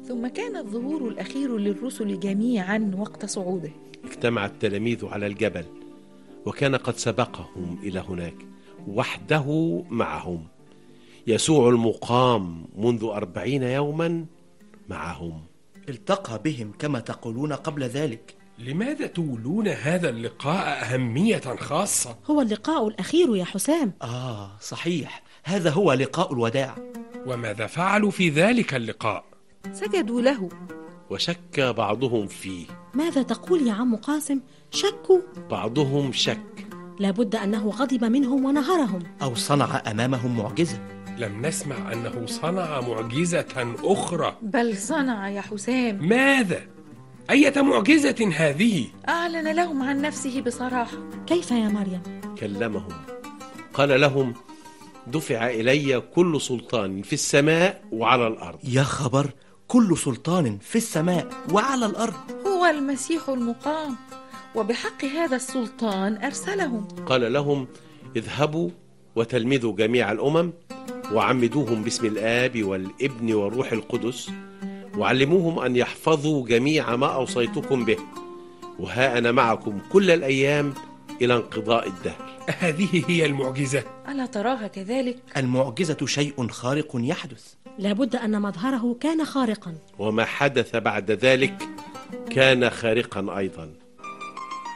ثم كان الظهور الأخير للرسل جميعا وقت صعوده. اجتمع التلاميذ على الجبل، وكان قد سبقهم إلى هناك وحده معهم، يسوع المقام منذ 40 يوما معهم. التقى بهم كما تقولون قبل ذلك. لماذا تولون هذا اللقاء أهمية خاصة؟ هو اللقاء الأخير يا حسام. صحيح، هذا هو لقاء الوداع. وماذا فعلوا في ذلك اللقاء؟ سجدوا له وشك بعضهم فيه. ماذا تقول يا عم قاسم؟ شكوا؟ بعضهم شك. لابد أنه غضب منهم ونهرهم، أو صنع أمامهم معجزة. لم نسمع أنه صنع معجزة أخرى. بل صنع يا حسام. ماذا؟ أية معجزة هذه؟ أعلن لهم عن نفسه بصراحة. كيف يا مريم؟ كلمهم، قال لهم: دفع إلي كل سلطان في السماء وعلى الأرض. يا خبر، كل سلطان في السماء وعلى الأرض. هو المسيح المقام، وبحق هذا السلطان أرسلهم. قال لهم: اذهبوا وتلمذوا جميع الأمم، وعمدوهم باسم الآب والابن والروح القدس، وعلموهم أن يحفظوا جميع ما أوصيتكم به، وها أنا معكم كل الأيام إلى انقضاء الدهر. هذه هي المعجزة؟ ألا تراها كذلك؟ المعجزة شيء خارق يحدث. لابد أن مظهره كان خارقا، وما حدث بعد ذلك كان خارقا أيضا.